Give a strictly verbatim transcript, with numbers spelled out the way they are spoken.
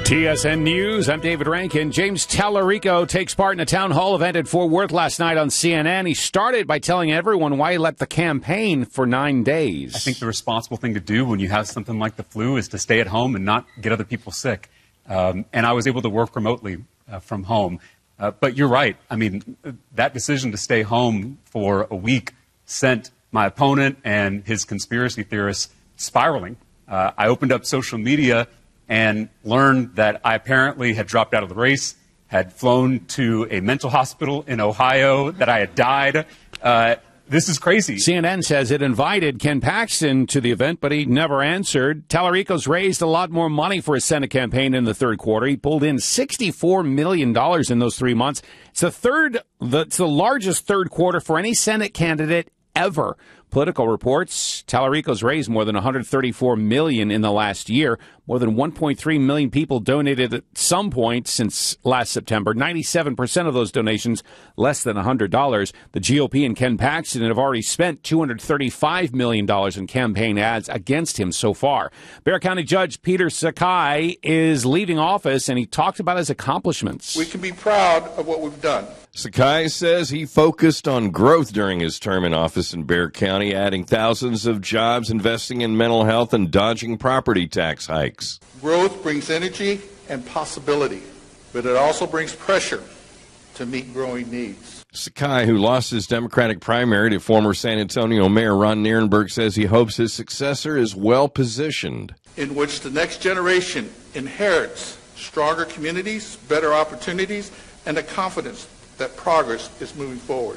T S N News, I'm David Rankin. James Tallarico takes part in a town hall event at Fort Worth last night on C N N. He started by telling everyone why he left the campaign for nine days. I think the responsible thing to do when you have something like the flu is to stay at home and not get other people sick. Um, and I was able to work remotely uh, from home. Uh, but you're right. I mean, that decision to stay home for a week sent my opponent and his conspiracy theorists spiraling. Uh, I opened up social media and learned that I apparently had dropped out of the race, had flown to a mental hospital in Ohio, that I had died. Uh, this is crazy. C N N says it invited Ken Paxton to the event, but he never answered. Tallarico's raised a lot more money for his Senate campaign in the third quarter. He pulled in sixty-four million dollars in those three months. It's the third, the, it's the largest third quarter for any Senate candidate ever. Political reports, Tallarico's raised more than one hundred thirty-four million dollars in the last year. More than one point three million people donated at some point since last September. ninety-seven percent of those donations less than one hundred dollars. The G O P and Ken Paxton have already spent two hundred thirty-five million dollars in campaign ads against him so far. Bexar County Judge Peter Sakai is leaving office, and he talked about his accomplishments. We can be proud of what we've done. Sakai says he focused on growth during his term in office in Bexar County, adding thousands of jobs, investing in mental health, and dodging property tax hikes. Growth brings energy and possibility, but it also brings pressure to meet growing needs. Sakai, who lost his Democratic primary to former San Antonio Mayor Ron Nierenberg, says he hopes his successor is well positioned, in which the next generation inherits stronger communities, better opportunities, and the confidence that progress is moving forward.